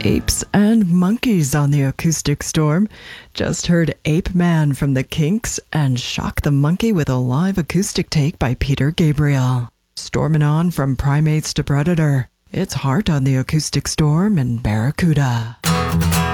Apes and monkeys on the acoustic storm. Just heard Ape Man from the Kinks and Shock the Monkey with a live acoustic take by Peter Gabriel. Storming on from Primates to Predator. It's Heart on the acoustic storm and Barracuda.